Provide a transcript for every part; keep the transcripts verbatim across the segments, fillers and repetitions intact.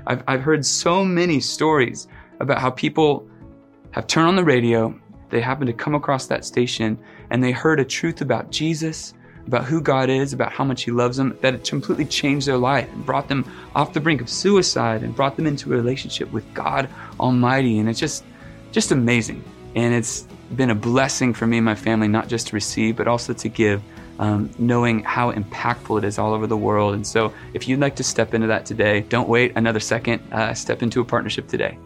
I've, I've heard so many stories about how people have turned on the radio, they happen to come across that station, and they heard a truth about Jesus, about who God is, about how much he loves them, that it completely changed their life and brought them off the brink of suicide and brought them into a relationship with God Almighty. And it's just, just amazing. And it's been a blessing for me and my family, not just to receive, but also to give, um, knowing how impactful it is all over the world. And so if you'd like to step into that today, don't wait another second, uh, step into a partnership today.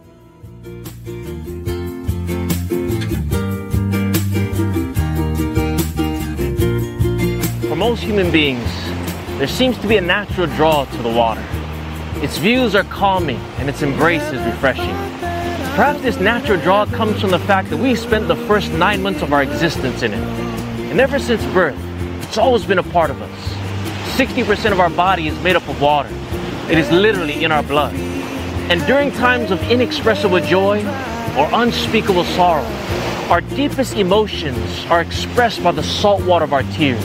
For most human beings, there seems to be a natural draw to the water. Its views are calming and its embrace is refreshing. Perhaps this natural draw comes from the fact that we spent the first nine months of our existence in it. And ever since birth, it's always been a part of us. sixty percent of our body is made up of water. It is literally in our blood. And during times of inexpressible joy or unspeakable sorrow, our deepest emotions are expressed by the salt water of our tears.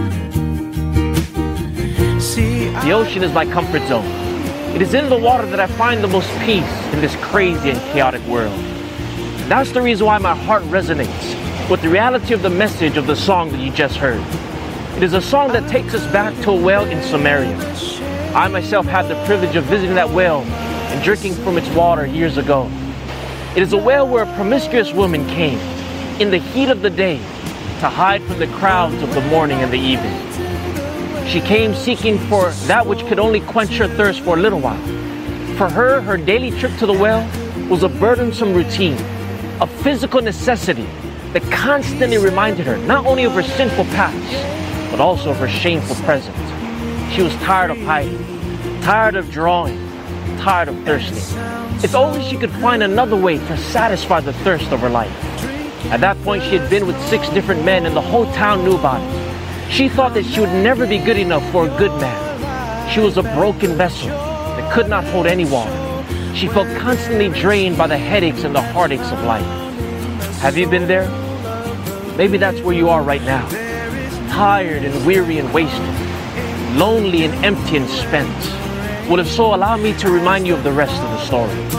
The ocean is my comfort zone. It is in the water that I find the most peace in this crazy and chaotic world. And that's the reason why my heart resonates with the reality of the message of the song that you just heard. It is a song that takes us back to a well in Samaria. I myself had the privilege of visiting that well and drinking from its water years ago. It is a well where a promiscuous woman came in the heat of the day to hide from the crowds of the morning and the evening. She came seeking for that which could only quench her thirst for a little while. For her, her daily trip to the well was a burdensome routine, a physical necessity that constantly reminded her not only of her sinful past, but also of her shameful present. She was tired of hiding, tired of drawing, tired of thirsting. If only she could find another way to satisfy the thirst of her life. At that point, she had been with six different men and the whole town knew about it. She thought that she would never be good enough for a good man. She was a broken vessel that could not hold any water. She felt constantly drained by the headaches and the heartaches of life. Have you been there? Maybe that's where you are right now. Tired and weary and wasted. Lonely and empty and spent. Well, if so, allow me to remind you of the rest of the story.